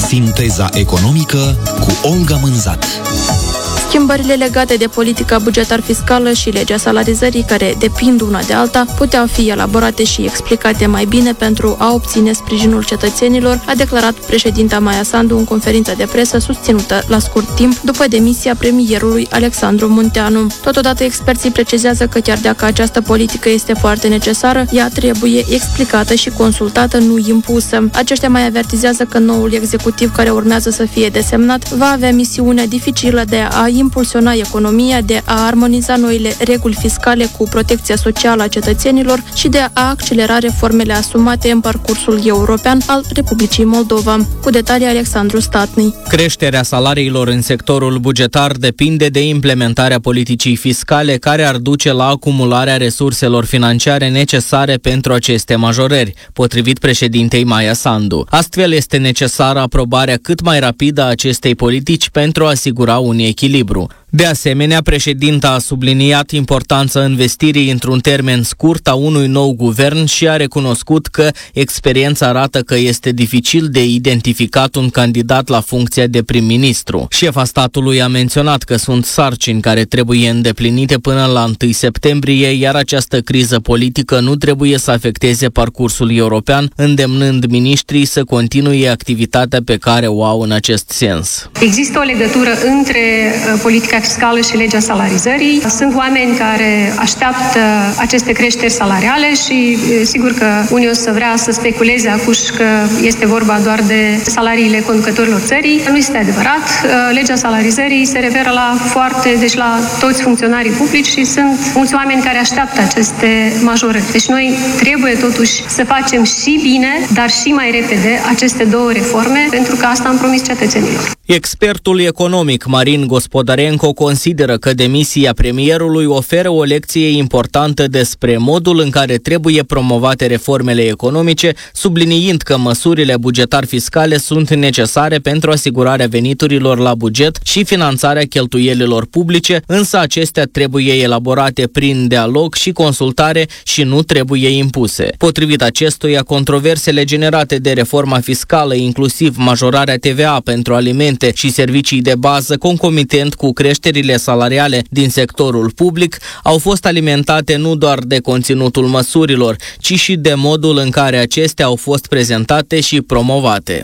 Sinteza economică cu Olga Mânzat. Schimbările legate de politica bugetar-fiscală și legea salarizării, care depind una de alta, puteau fi elaborate și explicate mai bine pentru a obține sprijinul cetățenilor, a declarat președinta Maia Sandu în conferință de presă susținută la scurt timp după demisia premierului Alexandru Munteanu. Totodată, experții precizează că chiar dacă această politică este foarte necesară, ea trebuie explicată și consultată, nu impusă. Aceștia mai avertizează că noul executiv care urmează să fie desemnat va avea misiunea dificilă de a impulsiona economia, de a armoniza noile reguli fiscale cu protecția socială a cetățenilor și de a accelera reformele asumate în parcursul european al Republicii Moldova. Cu detalii Alexandru Statni. Creșterea salariilor în sectorul bugetar depinde de implementarea politicii fiscale, care ar duce la acumularea resurselor financiare necesare pentru aceste majorări, potrivit președintei Maia Sandu. Astfel, este necesară aprobarea cât mai rapidă a acestei politici pentru a asigura un echilibru. De asemenea, președinta a subliniat importanța investirii într-un termen scurt a unui nou guvern și a recunoscut că experiența arată că este dificil de identificat un candidat la funcția de prim-ministru. Șefa statului a menționat că sunt sarcini care trebuie îndeplinite până la 1 septembrie, iar această criză politică nu trebuie să afecteze parcursul european, îndemnând miniștrii să continue activitatea pe care o au în acest sens. Există o legătură între politica fiscală și legea salarizării. Sunt oameni care așteaptă aceste creșteri salariale și sigur că unii o să vrea să speculeze acuș că este vorba doar de salariile conducătorilor țării. Nu este adevărat. Legea salarizării se referă deci la toți funcționarii publici și sunt mulți oameni care așteaptă aceste majorări. Deci noi trebuie totuși să facem și bine, dar și mai repede aceste două reforme, pentru că asta am promis cetățenilor. Expertul economic Marin Gospodarenko consideră că demisia premierului oferă o lecție importantă despre modul în care trebuie promovate reformele economice, subliniind că măsurile bugetar-fiscale sunt necesare pentru asigurarea veniturilor la buget și finanțarea cheltuielilor publice, însă acestea trebuie elaborate prin dialog și consultare și nu trebuie impuse. Potrivit acestuia, controversele generate de reforma fiscală, inclusiv majorarea TVA pentru alimente și servicii de bază, concomitent cu creșterile salariale din sectorul public, au fost alimentate nu doar de conținutul măsurilor, ci și de modul în care acestea au fost prezentate și promovate.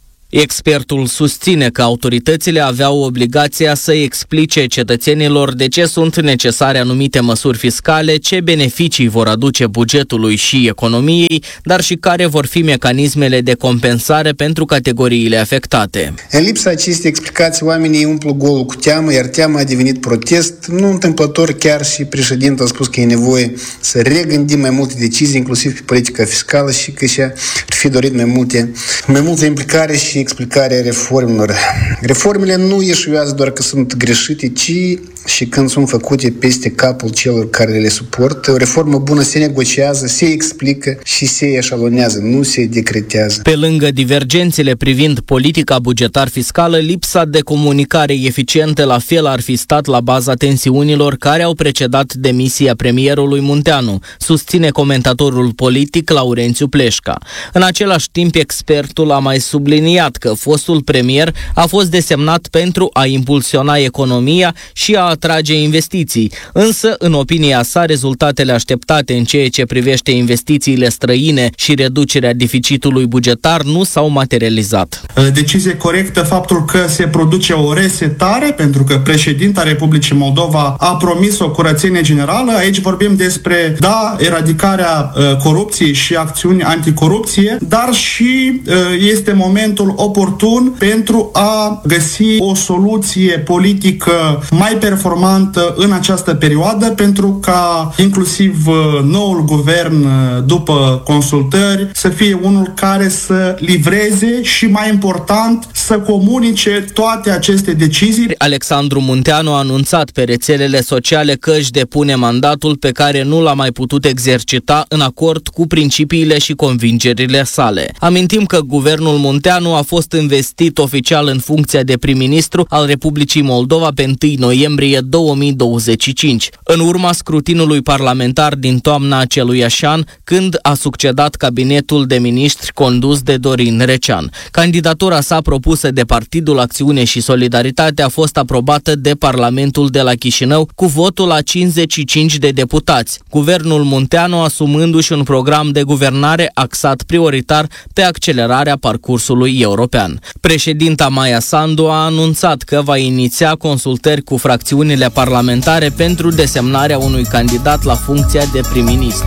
Expertul susține că autoritățile aveau obligația să explice cetățenilor de ce sunt necesare anumite măsuri fiscale, ce beneficii vor aduce bugetului și economiei, dar și care vor fi mecanismele de compensare pentru categoriile afectate. În lipsa acestei explicații, oamenii umplu golul cu teamă, iar teama a devenit protest. Nu întâmplător, chiar și președintele a spus că e nevoie să regândim mai multe decizii, inclusiv pe politica fiscală, și că și-ar fi dorit mai multe implicare și explicarea reformelor. Reformele nu eșuează doar că sunt greșite, ci și când sunt făcute peste capul celor care le suportă. O reformă bună se negociază, se explică și se eșalonează, nu se decretează. Pe lângă divergențele privind politica bugetar-fiscală, lipsa de comunicare eficientă la fel ar fi stat la baza tensiunilor care au precedat demisia premierului Munteanu, susține comentatorul politic Laurențiu Pleșca. În același timp, expertul a mai subliniat că fostul premier a fost desemnat pentru a impulsiona economia și a atrage investiții, însă, în opinia sa, rezultatele așteptate în ceea ce privește investițiile străine și reducerea deficitului bugetar nu s-au materializat. Decizie corectă faptul că se produce o resetare, pentru că președinta Republicii Moldova a promis o curățenie generală. Aici vorbim despre, eradicarea corupției și acțiuni anticorupție, dar și este momentul oportun pentru a găsi o soluție politică mai performantă în această perioadă, pentru ca inclusiv noul guvern, după consultări, să fie unul care să livreze și, mai important, să comunice toate aceste decizii. Alexandru Munteanu a anunțat pe rețelele sociale că își depune mandatul pe care nu l-a mai putut exercita în acord cu principiile și convingerile sale. Amintim că guvernul Munteanu a fost investit oficial în funcție funcția de prim-ministru al Republicii Moldova pe 1 noiembrie 2025, în urma scrutinului parlamentar din toamna aceluiași an, când a succedat cabinetul de miniștri condus de Dorin Recean. Candidatura sa propusă de Partidul Acțiune și Solidaritate a fost aprobată de Parlamentul de la Chișinău cu votul a 55 de deputați, guvernul Munteanu asumându-și un program de guvernare axat prioritar pe accelerarea parcursului european. Președinta Maia Sandu a anunțat că va iniția consultări cu fracțiunile parlamentare pentru desemnarea unui candidat la funcția de prim-ministru.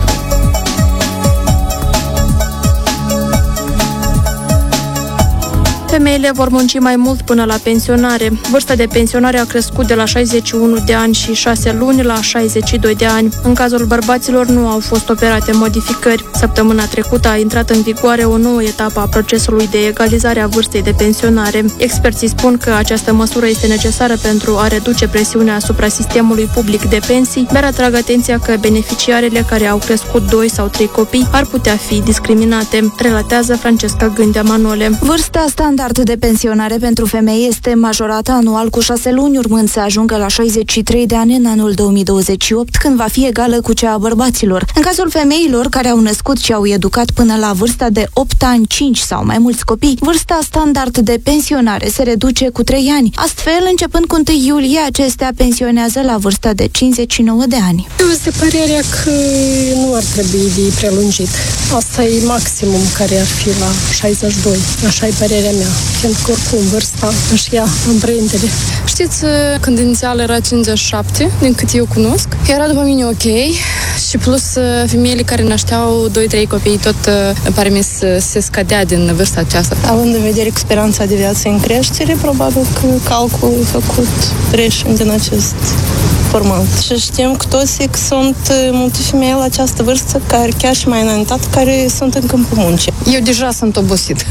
Femeile vor munci mai mult până la pensionare. Vârsta de pensionare a crescut de la 61 de ani și 6 luni la 62 de ani. În cazul bărbaților nu au fost operate modificări. Săptămâna trecută a intrat în vigoare o nouă etapă a procesului de egalizare a vârstei de pensionare. Experții spun că această măsură este necesară pentru a reduce presiunea asupra sistemului public de pensii, dar atrag atenția că beneficiarele care au crescut 2 sau 3 copii ar putea fi discriminate, relatează Francesca Gândea Manole. Vârsta standard de pensionare pentru femei este majorată anual cu 6 luni, urmând să ajungă la 63 de ani în anul 2028, când va fi egală cu cea a bărbaților. În cazul femeilor care au născut și au educat până la vârsta de 8 ani, 5 sau mai mulți copii, vârsta standard de pensionare se reduce cu 3 ani. Astfel, începând cu 1 iulie, acestea pensionează la vârsta de 59 de ani. Eu sunt de părerea că nu ar trebui de prelungit. Asta e maximum care ar fi la 62. Așa e părerea mea. Pentru că oricum vârsta își ia amprentele. Știți, când inițial era 57, din cât eu cunosc, era după mine ok și plus femeile care nașteau 2-3 copii tot pare mi se scădea din vârsta aceasta. Având în vedere că speranța de viață în creștere, probabil că calculul făcut greșit din acest format. Și știm cu toții că sunt multe femei la această vârstă, care chiar și mai înaintat, care sunt în câmpul muncii. Eu deja sunt obosit.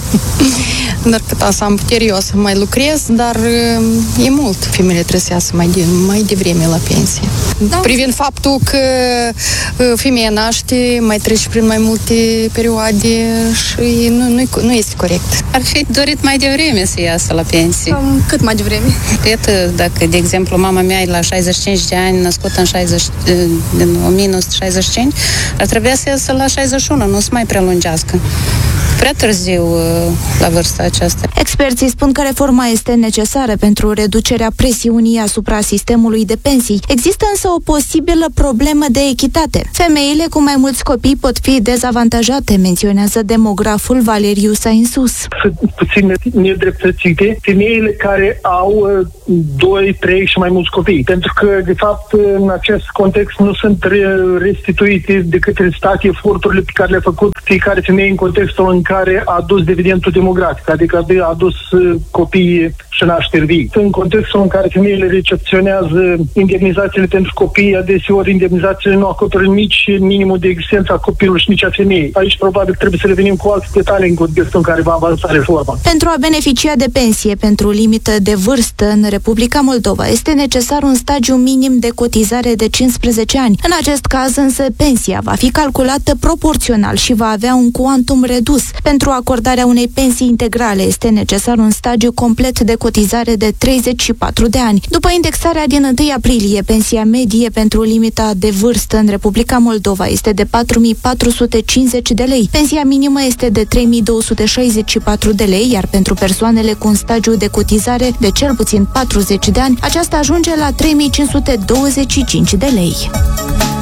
Dar cât să am putere eu să mai lucrez, dar e mult. Femeile trebuie să iasă mai devreme la pensie. Da. Privind faptul că femeia naște, mai trece prin mai multe perioade și nu este corect. Ar fi dorit mai devreme să iasă la pensie. Cât mai devreme? Iată, dacă, de exemplu, mama mea e la 65 de ani, născută în 1965, ar trebui să iasă la 61, nu să mai prelungească. Prea târziu la vârsta aceasta. Experții spun că reforma este necesară pentru reducerea presiunii asupra sistemului de pensii. Există însă o posibilă problemă de echitate. Femeile cu mai mulți copii pot fi dezavantajate, menționează demograful Valeriu Sainsus. Sunt puțin nedreptățite femeile care au 2, 3 și mai mulți copii, pentru că, de fapt, în acest context nu sunt restituite de către stat eforturile pe care le-a făcut fiecare femeie în contextul în care a adus dividendul demografic, adică a adus copiii și nașteri vii. În contextul în care femeile recepționează indemnizațiile pentru copii, adeseori indemnizațiile nu acoperă nici minimul de existență a copilului și nici a femeii. Aici probabil trebuie să revenim cu alte detalii în contextul în care va avansa reforma. Pentru a beneficia de pensie pentru limită de vârstă în Republica Moldova este necesar un stagiu minim de cotizare de 15 ani. În acest caz însă pensia va fi calculată proporțional și va avea un cuantum redus. Pentru acordarea unei pensii integrale este necesar un stagiu complet de cotizare de 34 de ani. După indexarea din 1 aprilie, pensia medie pentru limita de vârstă în Republica Moldova este de 4.450 de lei. Pensia minimă este de 3.264 de lei, iar pentru persoanele cu un stagiu de cotizare de cel puțin 40 de ani, aceasta ajunge la 3.525 de lei.